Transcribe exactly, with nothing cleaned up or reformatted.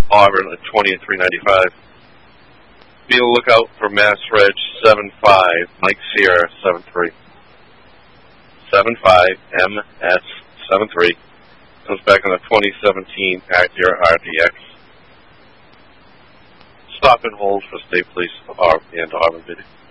Auburn at twenty and three ninety-five. Be on the lookout for Mass Reg seven five, Mike Sierra seven three. seven five M S seven three. Comes back on the twenty seventeen Acura R D X. Stop and hold for State Police and Auburn Video.